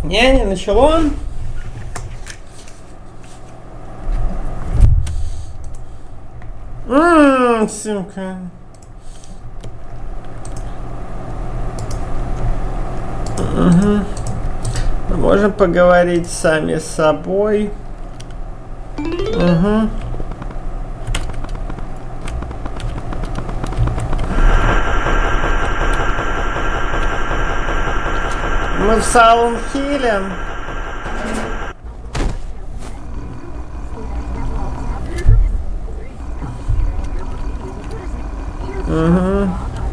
Не начало. Симка. Угу. Можем поговорить сами с собой. Угу. Мы в Саунхилле. Угу.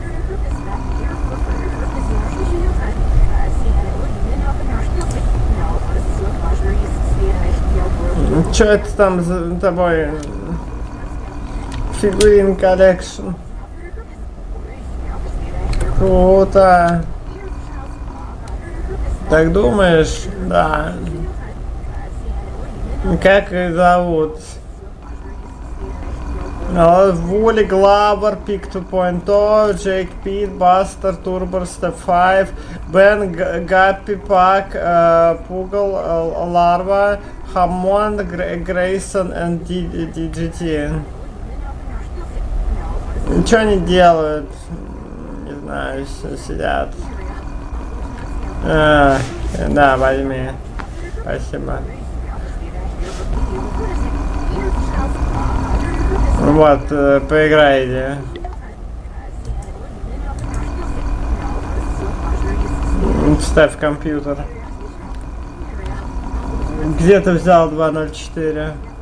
Что это там за тобой? Фигурин коллекшн. Круто. Так думаешь? Да. Как их зовут? Вули, Глабер, Пик 2.0, Джейк Пит, Бастер, Турбор, Степ 5, Бен, Гаппи, Пак, Пугл, Ларва, Хаммонд, Грейсон и DGT. Ничего не делают. Не знаю, сидят. Да, возьми. Спасибо. Вот, поиграйте. Вставь в компьютер. Где ты взял 2.04?